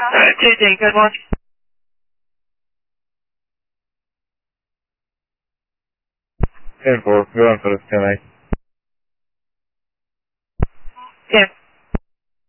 2D, good one. Info, go on for the 10-8. Yeah.